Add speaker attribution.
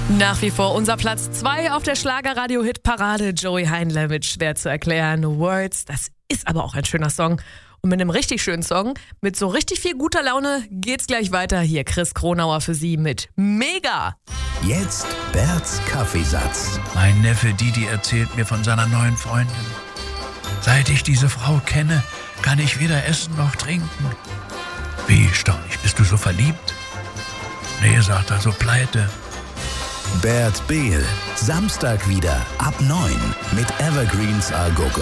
Speaker 1: Nach wie vor unser Platz 2 auf der Schlagerradio-Hit-Parade. Joey Heinle mit Schwer zu erklären Words. Das ist aber auch ein schöner Song. Und mit einem richtig schönen Song, mit so richtig viel guter Laune, geht's gleich weiter. Hier Chris Kronauer für Sie mit Mega.
Speaker 2: Jetzt Berts Kaffeesatz.
Speaker 3: Mein Neffe Didi erzählt mir von seiner neuen Freundin. Seit ich diese Frau kenne, kann ich weder essen noch trinken. Wie, Stornig, bist du so verliebt? Nee, sagt er, so pleite.
Speaker 2: Bert Behl, Samstag wieder ab 9 mit Evergreens A Go Go.